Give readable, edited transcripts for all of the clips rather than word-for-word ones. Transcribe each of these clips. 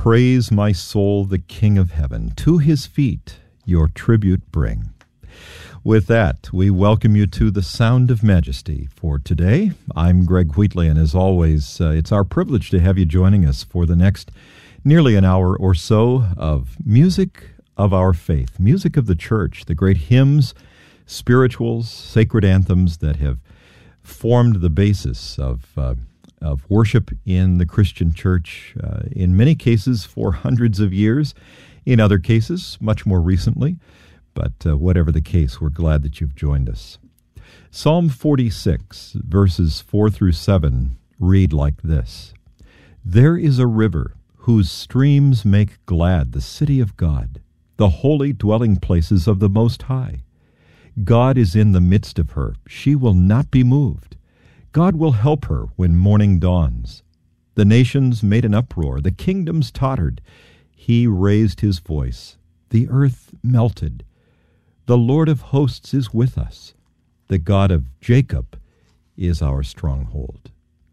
Praise, my soul, the King of heaven. To his feet your tribute bring. With that, we welcome you to the Sound of Majesty for today. I'm Greg Wheatley, and as always, it's our privilege to have you joining us for the next nearly an hour or so of music of our faith, music of the church, the great hymns, spirituals, sacred anthems that have formed the basis of worship in the Christian church, in many cases for hundreds of years, in other cases much more recently. But whatever the case, we're glad that you've joined us. Psalm 46, verses 4 through 7, read like this. There is a river whose streams make glad the city of God, the holy dwelling places of the Most High. God is in the midst of her. She will not be moved. God will help her when morning dawns. The nations made an uproar. The kingdoms tottered. He raised his voice. The earth melted. The Lord of hosts is with us. The God of Jacob is our stronghold.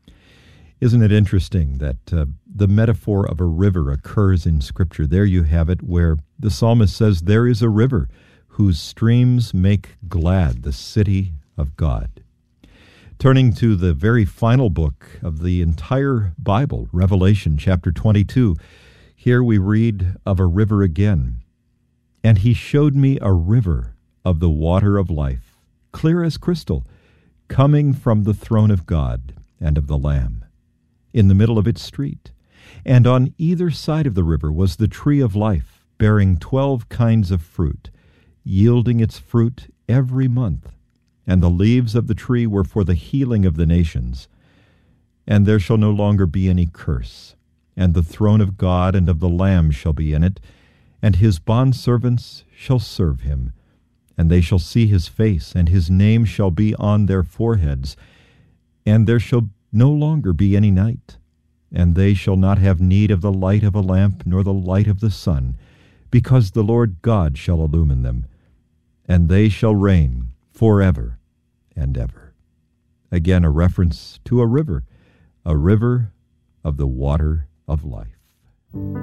Isn't it interesting that the metaphor of a river occurs in Scripture? There you have it, where the psalmist says, there is a river whose streams make glad the city of God. Turning to the very final book of the entire Bible, Revelation chapter 22, here we read of a river again. And he showed me a river of the water of life, clear as crystal, coming from the throne of God and of the Lamb, in the middle of its street. And on either side of the river was the tree of life, bearing 12 kinds of fruit, yielding its fruit every month. And the leaves of the tree were for the healing of the nations. And there shall no longer be any curse. And the throne of God and of the Lamb shall be in it, and his bondservants shall serve him. And they shall see his face, and his name shall be on their foreheads. And there shall no longer be any night. And they shall not have need of the light of a lamp, nor the light of the sun, because the Lord God shall illumine them. And they shall reign forever and ever. Again, a reference to a river of the water of life.